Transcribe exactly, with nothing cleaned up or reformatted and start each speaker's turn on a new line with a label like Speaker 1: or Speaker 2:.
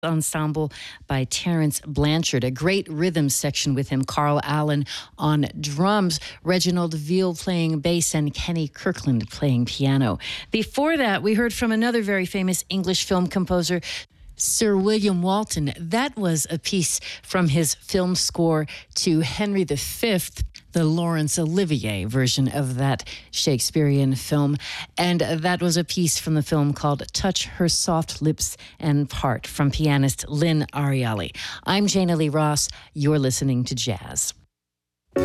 Speaker 1: Ensemble by Terence Blanchard, a great rhythm section with him, Carl Allen on drums, Reginald Veal playing bass, and Kenny Kirkland playing piano. Before that, we heard from another very famous English film composer, Sir William Walton. That was a piece from his film score to Henry the Fifth, the Laurence Olivier version of that Shakespearean film. And that was a piece from the film called Touch Her Soft Lips and Part from pianist Lynn Ariali. I'm Jana Lee Ross. You're listening to Jazz.